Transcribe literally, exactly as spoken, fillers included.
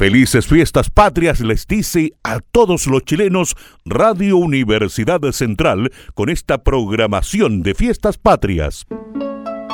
Felices fiestas patrias les dice a todos los chilenos Radio Universidad Central con esta programación de fiestas patrias.